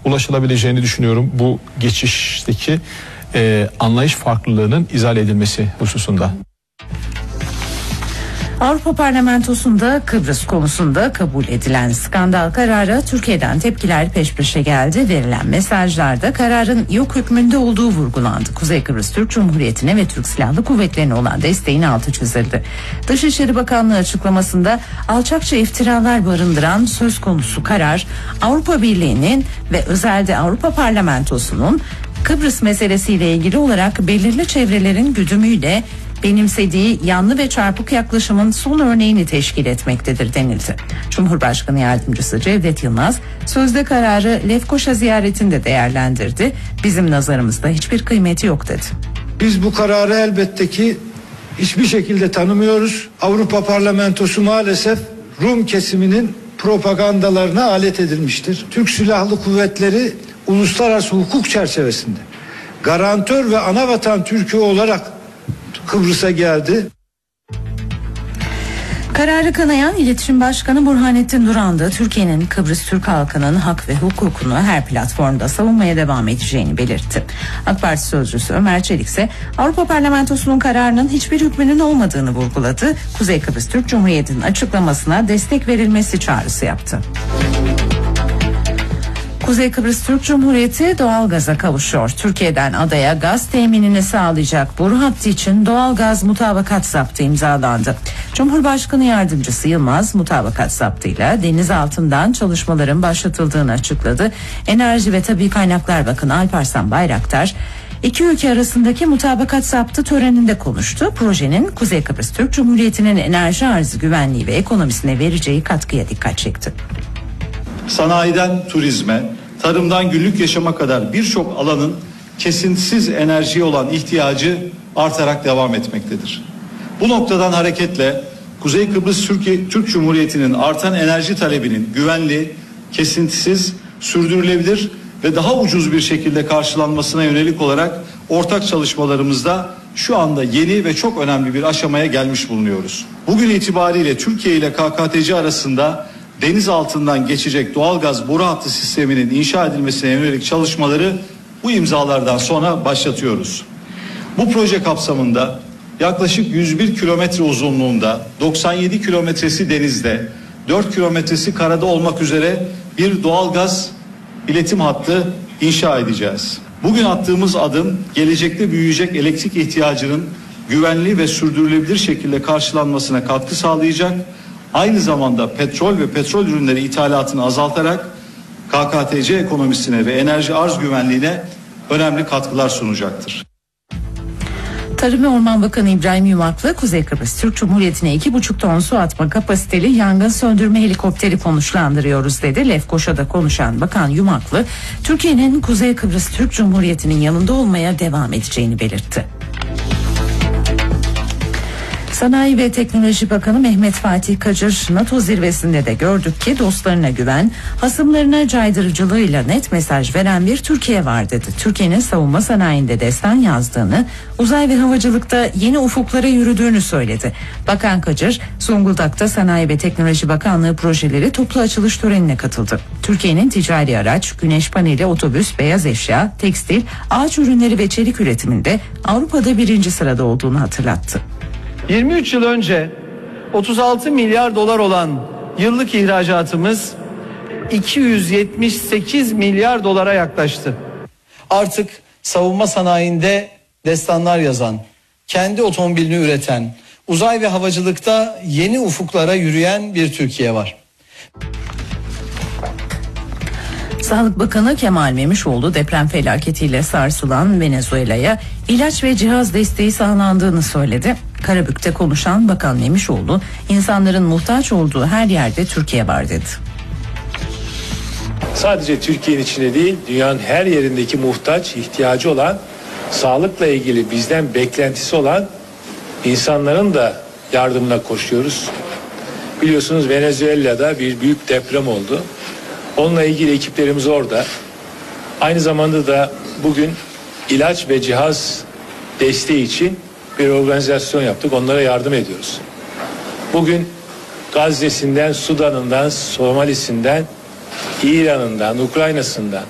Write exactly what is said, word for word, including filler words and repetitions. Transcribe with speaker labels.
Speaker 1: ulaşılabileceğini düşünüyorum bu geçişteki e, anlayış farklılığının izah edilmesi hususunda.
Speaker 2: Avrupa Parlamentosu'nda Kıbrıs konusunda kabul edilen skandal karara Türkiye'den tepkiler peş peşe geldi. Verilen mesajlarda kararın yok hükmünde olduğu vurgulandı. Kuzey Kıbrıs Türk Cumhuriyeti'ne ve Türk Silahlı Kuvvetleri'ne olan desteğin altı çizildi. Dışişleri Bakanlığı açıklamasında alçakça iftiralar barındıran söz konusu karar Avrupa Birliği'nin ve özelde Avrupa Parlamentosu'nun Kıbrıs meselesiyle ilgili olarak belirli çevrelerin güdümüyle benimsediği yanlı ve çarpık yaklaşımın son örneğini teşkil etmektedir denildi. Cumhurbaşkanı Yardımcısı Cevdet Yılmaz sözde kararı Lefkoşa ziyaretinde değerlendirdi. Bizim nazarımızda hiçbir kıymeti yok dedi.
Speaker 3: Biz bu kararı elbette ki hiçbir şekilde tanımıyoruz. Avrupa Parlamentosu maalesef Rum kesiminin propagandalarına alet edilmiştir. Türk Silahlı Kuvvetleri uluslararası hukuk çerçevesinde garantör ve anavatan Türkiye olarak Kıbrıs'a geldi.
Speaker 2: Kararı kınayan İletişim Başkanı Burhanettin Duran da Türkiye'nin Kıbrıs Türk halkının hak ve hukukunu her platformda savunmaya devam edeceğini belirtti. AK Parti sözcüsü Ömer Çelik ise Avrupa Parlamentosu'nun kararının hiçbir hükmünün olmadığını vurguladı. Kuzey Kıbrıs Türk Cumhuriyeti'nin açıklamasına destek verilmesi çağrısı yaptı. Kuzey Kıbrıs Türk Cumhuriyeti doğalgaza kavuşuyor. Türkiye'den adaya gaz teminini sağlayacak boru hattı için doğalgaz mutabakat zaptı imzalandı. Cumhurbaşkanı Yardımcısı Yılmaz mutabakat zaptıyla deniz altından çalışmaların başlatıldığını açıkladı. Enerji ve Tabii Kaynaklar Bakanı Alparslan Bayraktar İki ülke arasındaki mutabakat zaptı töreninde konuştu. Projenin Kuzey Kıbrıs Türk Cumhuriyeti'nin enerji arzı güvenliği ve ekonomisine vereceği katkıya dikkat çekti.
Speaker 4: Sanayiden turizme, tarımdan günlük yaşama kadar birçok alanın kesintisiz enerjiye olan ihtiyacı artarak devam etmektedir. Bu noktadan hareketle Kuzey Kıbrıs Türkiye, Türk Cumhuriyeti'nin artan enerji talebinin güvenli, kesintisiz, sürdürülebilir ve daha ucuz bir şekilde karşılanmasına yönelik olarak ortak çalışmalarımızda şu anda yeni ve çok önemli bir aşamaya gelmiş bulunuyoruz. Bugün itibariyle Türkiye ile K K T C arasında deniz altından geçecek doğalgaz boru hattı sisteminin inşa edilmesine yönelik çalışmaları bu imzalardan sonra başlatıyoruz. Bu proje kapsamında yaklaşık yüz bir kilometre uzunluğunda, doksan yedi kilometresi denizde, dört kilometresi karada olmak üzere bir doğalgaz iletim hattı inşa edeceğiz. Bugün attığımız adım gelecekte büyüyecek elektrik ihtiyacının güvenli ve sürdürülebilir şekilde karşılanmasına katkı sağlayacak. Aynı zamanda petrol ve petrol ürünleri ithalatını azaltarak K K T C ekonomisine ve enerji arz güvenliğine önemli katkılar sunacaktır.
Speaker 2: Tarım ve Orman Bakanı İbrahim Yumaklı, Kuzey Kıbrıs Türk Cumhuriyeti'ne iki buçuk ton su atma kapasiteli yangın söndürme helikopteri konuşlandırıyoruz dedi. Lefkoşa'da konuşan Bakan Yumaklı, Türkiye'nin Kuzey Kıbrıs Türk Cumhuriyeti'nin yanında olmaya devam edeceğini belirtti. Sanayi ve Teknoloji Bakanı Mehmet Fatih Kacır, NATO zirvesinde de gördük ki dostlarına güven, hasımlarına caydırıcılığıyla net mesaj veren bir Türkiye var dedi. Türkiye'nin savunma sanayinde destan yazdığını, uzay ve havacılıkta yeni ufuklara yürüdüğünü söyledi. Bakan Kacır, Zonguldak'ta Sanayi ve Teknoloji Bakanlığı projeleri toplu açılış törenine katıldı. Türkiye'nin ticari araç, güneş paneli, otobüs, beyaz eşya, tekstil, ağaç ürünleri ve çelik üretiminde Avrupa'da birinci sırada olduğunu hatırlattı.
Speaker 5: yirmi üç yıl önce otuz altı milyar dolar olan yıllık ihracatımız iki yüz yetmiş sekiz milyar dolara yaklaştı. Artık savunma sanayinde destanlar yazan, kendi otomobilini üreten, uzay ve havacılıkta yeni ufuklara yürüyen bir Türkiye var.
Speaker 2: Sağlık Bakanı Kemal Memişoğlu deprem felaketiyle sarsılan Venezuela'ya ilaç ve cihaz desteği sağlandığını söyledi. Karabük'te konuşan Bakan Memişoğlu, insanların muhtaç olduğu her yerde Türkiye var dedi.
Speaker 6: Sadece Türkiye'nin içinde değil, dünyanın her yerindeki muhtaç, ihtiyacı olan, sağlıkla ilgili bizden beklentisi olan insanların da yardımına koşuyoruz. Biliyorsunuz Venezuela'da bir büyük deprem oldu. Onunla ilgili ekiplerimiz orada. Aynı zamanda da bugün ilaç ve cihaz desteği için bir organizasyon yaptık. Onlara yardım ediyoruz. Bugün Gazze'sinden, Sudan'ından, Somalisinden, İran'ından, Ukrayna'sından